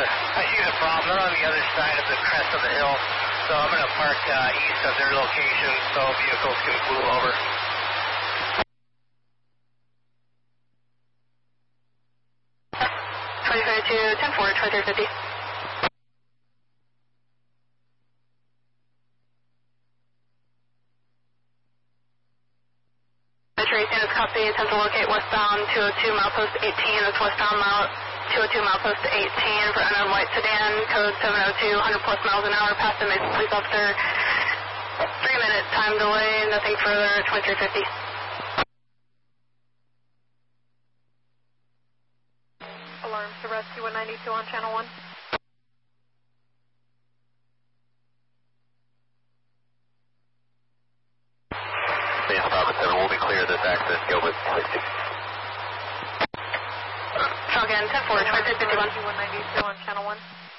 I see the problem. They're on the other side of the crest of the hill, so I'm going to park east of their location so vehicles can move over. To 10-4, 2350. Tracing is copy, attempt to locate westbound 202 milepost 18, that's westbound 202 milepost 18 for unknown white sedan, code 702, 100 plus miles an hour, past the Mesa police officer, 3-minute time delay, nothing further, 2350. Alarms to rescue 192 on channel 1. Base Bravo 7 will be clear of this accident. Go with 60. Falcon 10-4, 2351. 192 on channel 1.